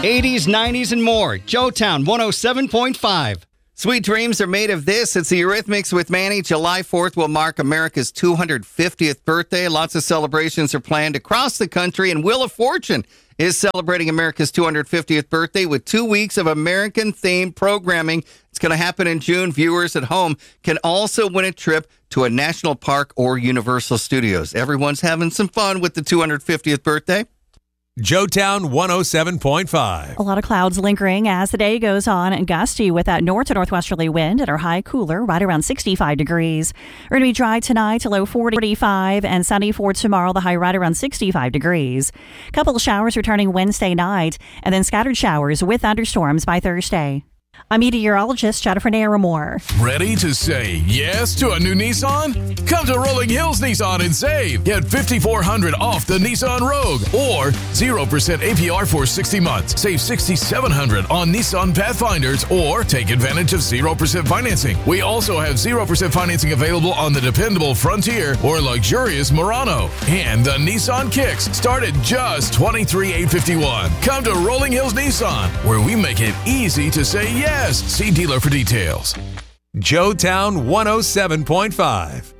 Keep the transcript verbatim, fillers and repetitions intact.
eighties, nineties, and more. Joetown one oh seven point five. Sweet dreams are made of this. It's the Eurythmics with Manny. July fourth will mark America's two hundred fiftieth birthday. Lots of celebrations are planned across the country, and Wheel of Fortune is celebrating America's two hundred fiftieth birthday with two weeks of American-themed programming. It's going to happen in June. Viewers at home can also win a trip to a national park or Universal Studios. Everyone's having some fun with the two hundred fiftieth birthday. Joetown one oh seven point five. A lot of clouds lingering as the day goes on and gusty with that north to northwesterly wind at our high cooler right around sixty-five degrees. We're going to be dry tonight to low forty-five and sunny for tomorrow, the high right around sixty-five degrees. Couple of showers returning Wednesday night and then scattered showers with thunderstorms by Thursday. I'm meteorologist Jennifer Naramore. Ready to say yes to a new Nissan? Come to Rolling Hills Nissan and save. Get five thousand four hundred dollars off the Nissan Rogue or zero percent A P R for sixty months. Save six thousand seven hundred dollars on Nissan Pathfinders or take advantage of zero percent financing. We also have zero percent financing available on the dependable Frontier or luxurious Murano. And the Nissan Kicks start at just twenty-three thousand eight hundred fifty-one dollars. Come to Rolling Hills Nissan, where we make it easy to say yes. See dealer for details. Joetown one oh seven point five.